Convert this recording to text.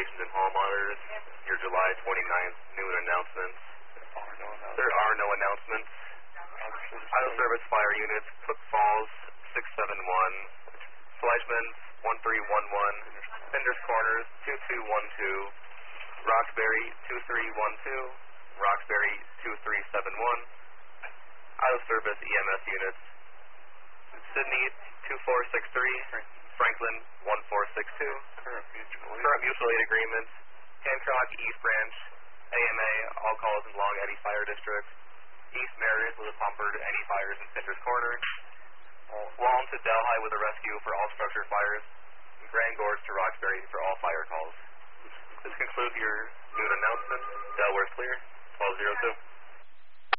notifications and hall monitors. Your July 29th noon announcements. There are no announcements. Idle service fire units, Cook Falls 671, Fleischmann 1311, Finders Corners 2212, Roxbury 2312, Roxbury 2371, Idle service EMS units, Sydney 2463, Franklin 1462, current mutual aid agreements, Hancock East Branch, AMA, all calls in Long Eddy Fire District, East Meredith with a pumper to any fires in Finders Corners, Walton to Delhi with a rescue for all structure fires, and Grand Gorge to Roxbury for all fire calls. This concludes your noon announcements. Delaware's clear, 1202.